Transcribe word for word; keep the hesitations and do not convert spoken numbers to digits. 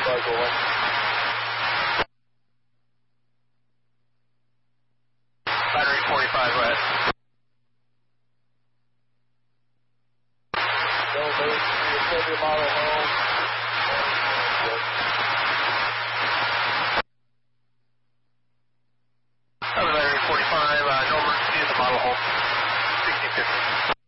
forty-five going. Battery forty-five west. No, there's the Chevy model home. Battery forty-five, uh, no emergency in the model home. sixty fifty.